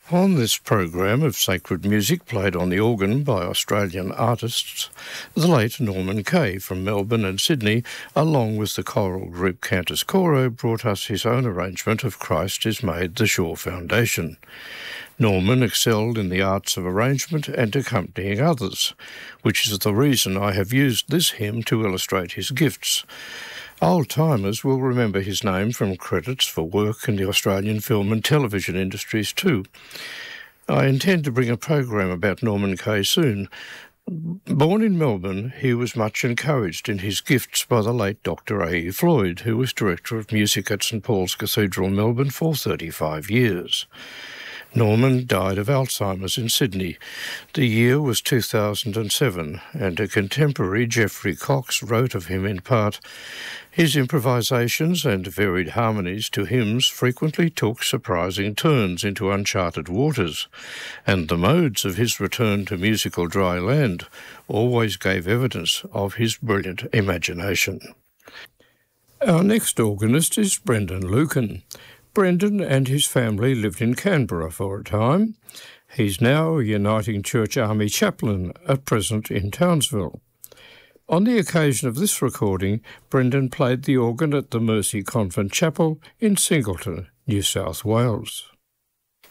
On this program of sacred music played on the organ by Australian artists, the late Norman Kay from Melbourne and Sydney, along with the choral group Cantus Coro, brought us his own arrangement of Christ is Made the Sure Foundation. Norman excelled in the arts of arrangement and accompanying others, which is the reason I have used this hymn to illustrate his gifts. Old-timers will remember his name from credits for work in the Australian film and television industries too. I intend to bring a program about Norman Kay soon. Born in Melbourne, he was much encouraged in his gifts by the late Dr. A.E. Floyd, who was Director of Music at St Paul's Cathedral, Melbourne, for 35 years. Norman died of Alzheimer's in Sydney. The year was 2007, and a contemporary, Geoffrey Cox, wrote of him in part, "His improvisations and varied harmonies to hymns frequently took surprising turns into uncharted waters, and the modes of his return to musical dry land always gave evidence of his brilliant imagination." Our next organist is Brendan Lucan. Brendan and his family lived in Canberra for a time. He's now a Uniting Church Army chaplain, at present in Townsville. On the occasion of this recording, Brendan played the organ at the Mercy Convent Chapel in Singleton, New South Wales.